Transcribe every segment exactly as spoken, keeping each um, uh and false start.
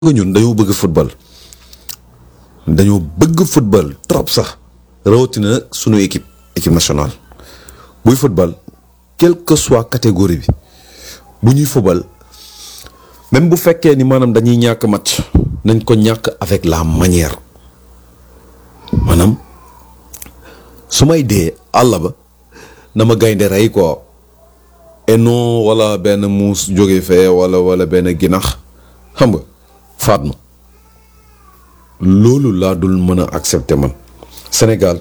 nga ñun dañoo bëgg football dañoo bëgg football trop sax rawatina nag sunu équipe équipe nationale buy football quelle que soit catégorie bi bu ñuy football même bu fekkee ni maanaam dañuy ñàkk match nañ ko ñàkk avec la manière maanaam su may dee àll ba na ma gaynde rey quoi et non wala benn muus jóge fee wala wala benn ginax xam nga faat ma loolu laa dul mën a accepter man Sénégal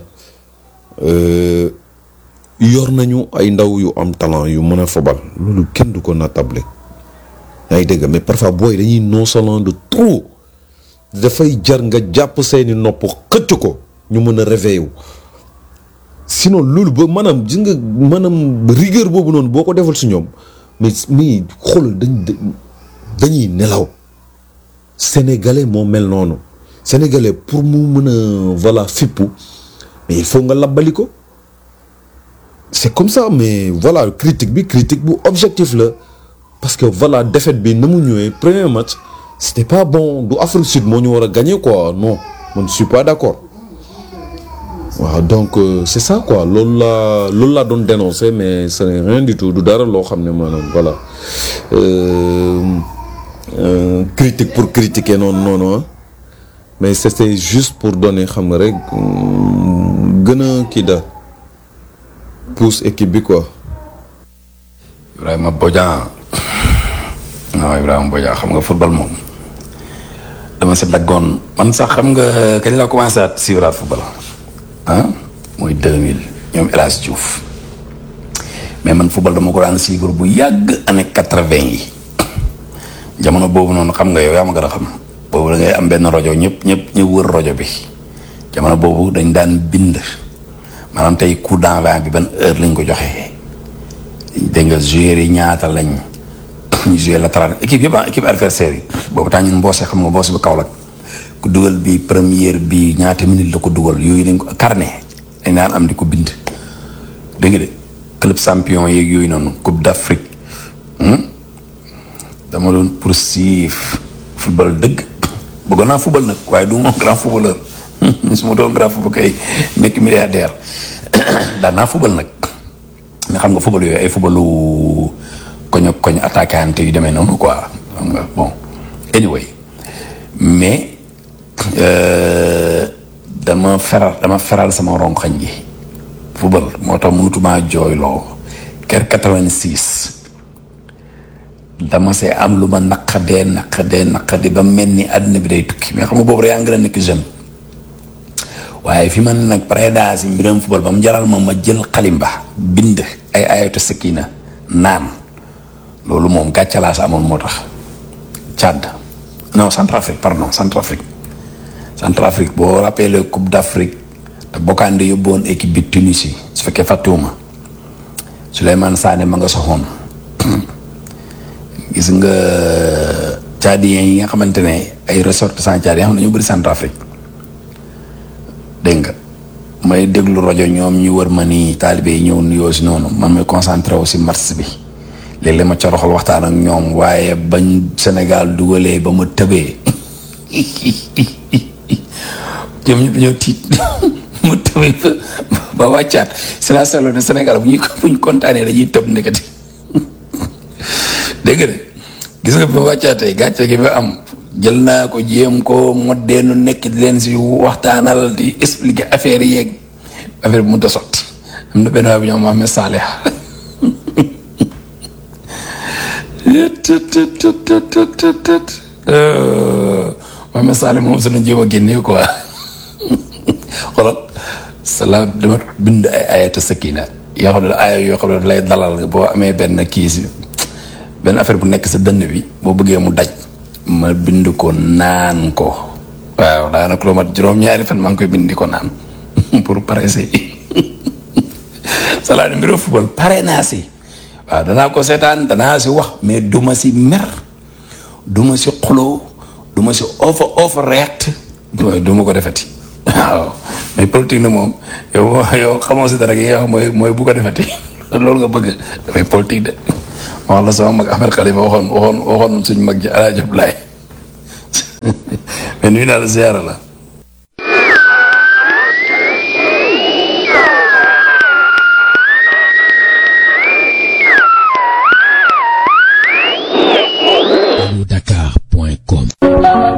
yor nañu ay ndaw yu am talent yu mën a fobal loolu kenn du ko natable yaa ngi dégg mais parfois booy dañuy nonchalant de trop dafay jar nga jàpp seeni nopp xëcc ko ñu mën a réveiller wu sinon loolu ba maanaam gis nga maanaam rigueur boobu noonu boo ko defal si ñoom mais mais xoolal dañ dañuy nelaw sénégalais moo mel noonu sénégalais pour mu mën a voilà fippu mais il faut nga labbali ko c'est comme ça mais voilà critique bi critique bu objectif la parce que voilà défaite bi na mu ñëwee premier match c'était pas bon du Afrique Sud moo ñu war a gagner quoi non man je suis pas d'accord waaw donc euh, c'est ça quoi loolu laa loolu laa doon dénoncer mais ce n'est rien du tout du dara loo xam ne maanaam voilà euh, euh, critique pour critiquer noonu noonu ah mais c'était juste pour donner xam nga rek gën a kii daal pousse équipe bi quoi. Ibrahima Bodian non Ibrahima Bodian xam nga football moom dama si daggoon man sax xam nga kañ la commencé at suivre football ah mooy deux mille ñoom El Hadj Diouf mais man football dama ko daan suivre bu yàgg année quatre-vingt yi jamono boobu noonu xam nga yow yaa ma gën a xam boobu da ngay am benn rajo ñëpp ñëpp ñu wër rajo bi jamono boobu dañ daan bind maanaam tey coup d'envoi bi ban heure lañ ko joxee dégg nga joueurs yi ñaata lañ ñu joué latéral équipe yëpp ah équipe adversaire yi boobu temps ñun mboose xam nga mboose bu Kaolack ku dugal bi première bi ñaata minute la ko dugal yooyu dañ ko carnet dañ daan am di ko bind dégg nga de club champion yeeg yooyu noonu coupe d'Afrique dama doon poursuivre football dëgg bëggoon naa football nag waaye du ma grand footballeur su ma doon grand football kay nekk milliardaire daan naa football nag mais xam nga football yooyu ay footballu koñ ak koñ attaquante yu demee noonu quoi xam nga bon anyway mais dama feral dama feral sama ronxañ ji football moo tax mënutuma jooyloo ker quatre-vingt-six dama see am lu ma naqadee naqadee naqadee ba mel ni àddina bi day tukki mais xam nga boobu rek yaa ngi gën a nekk jeune waaye fi man nag préda si mbiram football ba mu jaral ma ma jël xalimba bind ay ayatu sakina naan loolu moom gàcce laa sa amoon moo tax Tchad non Centrafrique pardon Centrafrique Centrafrique boo rappelé coupe d'Afrique te bokkaande yóbboon équipe bi Tunisie su fekkee fàttewuma Souleymane Sané ma nga soxoon gis nga Tchadiens yi nga xamante ne ay ressortissants Tchadiens xam ne ñu bëri Centrafrique dégg nga may déglu rajo ñoom ñu wër ma nii taalibe yi ñëw nuyoo si noonu man may concentré wu si match bi léeg-léeg ma coroxal waxtaan ak ñoom waaye bañ Sénégal dugalee ba ma tëbee ñoom ñëpp ñoo tiit ma tëbee ba wàccaat c'est la seule ne Sénégal bu ñuy bu ñu kontaanee dañuy tëb nekkati dégg nga de gis nga ba wàccaatee gàcce gi ba am jël naa ko jéem ko moddeenu nekk di leen si waxtaanal di expliquer affaire yi yeeg affaire bi mënut a sotti am na benn waay bu ñoom Mohamed Saleh Mohamed Saleh moom su ñu jéem a génnee quoi xoolal salaam dama bind ay ayatu sakina yoo xam ne aaya yoo xam ne lay dalal boo amee benn kii si benn affaire bu nekk sa dënn bi boo bëggee mu daj ma bind ko naan ko waaw daanaka lu mat juróom-ñaari fan maa ngi koy bind di ko naan pour pare si salaam mbiru football pare naa si waaw danaa ko seetaan danaa si wax mais du ma si mer du ma si xuloo du ma si over overreact du ma ko defati waaw mais politique na moom yow yow xamoo si dara gi nga xam mooy mooy bu ko defati loolu nga bëgg dafay politique de wax la sama mag Ahmed Khalifa waxoon waxoon waxoon suñu mag ji El Hadj Abdoulaye nuyu naa la ziyaara la